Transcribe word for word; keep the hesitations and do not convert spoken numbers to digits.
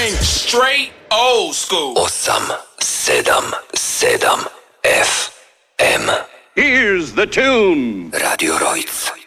came straight old school. osam sedam sedam F M. Here's the tune. Radio Rojc.